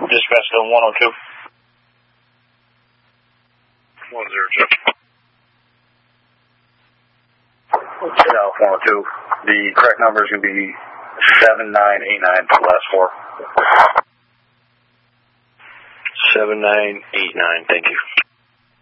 Dispatch to 102. 102. South 102. The correct number is going to be 7989 for the last four. 7989, thank you.